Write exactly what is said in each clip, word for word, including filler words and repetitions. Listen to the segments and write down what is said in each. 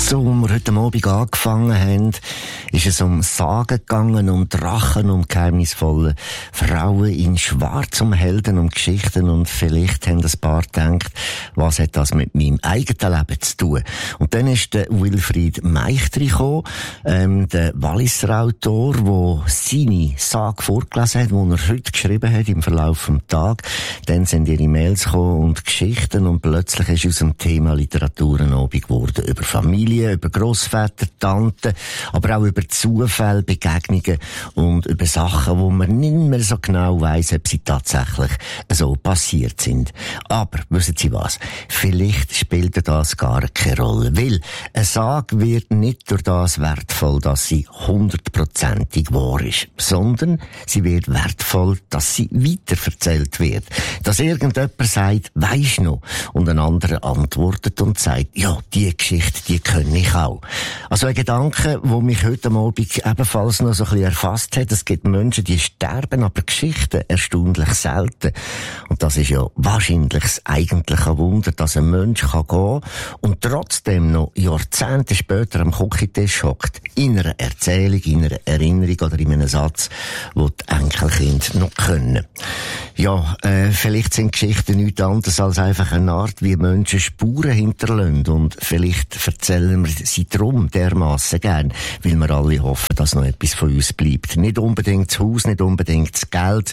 So, als wir heute Abend angefangen haben, ist es um Sagen gegangen, um Drachen, um geheimnisvolle Frauen in Schwarz, um Helden, um Geschichten. Und vielleicht haben ein paar gedacht, was hat das mit meinem eigenen Leben zu tun? Und dann ist der Wilfried Meichtri gekommen, ähm, der Walliser Autor, der seine Sage vorgelesen hat, die er heute geschrieben hat im Verlauf des Tages. Dann sind ihre Mails gekommen und Geschichten und plötzlich ist aus dem Thema Literatur ein Abend geworden über Familie, über Grossväter, Tanten, aber auch über Zufälle, Begegnungen und über Sachen, wo man nicht mehr so genau weiss, ob sie tatsächlich so passiert sind. Aber, wissen Sie was? Vielleicht spielt das gar keine Rolle, weil eine Sage wird nicht durch das wertvoll, dass sie hundertprozentig wahr ist, sondern sie wird wertvoll, dass sie weiterverzählt wird. Dass irgendjemand sagt, weisst noch, und ein anderer antwortet und sagt, ja, die Geschichte, die kann ich auch. Also ein Gedanke, der mich heute Abend ebenfalls noch so ein bisschen erfasst hat. Es gibt Menschen, die sterben, aber Geschichten erstaunlich selten. Und das ist ja wahrscheinlich das eigentliche Wunder, dass ein Mensch kann gehen und trotzdem noch Jahrzehnte später am Küchentisch hockt, in einer Erzählung, in einer Erinnerung oder in einem Satz, den die Enkelkinder noch können. Ja, äh, vielleicht sind Geschichten nichts anderes als einfach eine Art, wie Menschen Spuren hinterlassen. Und vielleicht erzählen wir sie drum dermassen gern, weil wir alle hoffen, dass noch etwas von uns bleibt. Nicht unbedingt das Haus, nicht unbedingt das Geld.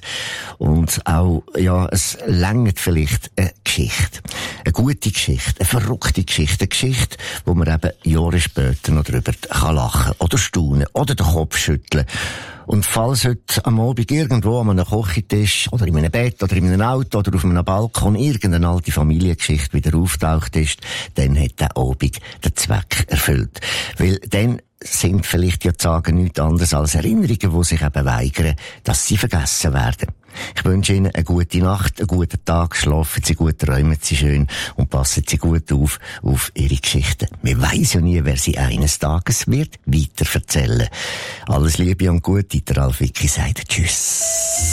Und auch, ja, es reicht vielleicht eine Geschichte. Eine gute Geschichte, eine verrückte Geschichte, eine Geschichte, wo man eben Jahre später noch drüber kann lachen oder staunen oder den Kopf schütteln. Und falls heute am Abend irgendwo an einem Küchentisch oder in einem Bett oder in einem Auto oder auf einem Balkon irgendeine alte Familiengeschichte wieder auftaucht ist, dann hat der Abend den Zweck erfüllt. Weil dann sind vielleicht ja die Sagen nichts anderes als Erinnerungen, die sich eben weigern, dass sie vergessen werden. Ich wünsche Ihnen eine gute Nacht, einen guten Tag, schlafen Sie gut, träumen Sie schön und passen Sie gut auf, auf Ihre Geschichten. Man weiss ja nie, wer sie eines Tages wird weiter erzählen. Alles Liebe und Gute, der Ralf Wicki sagt Tschüss.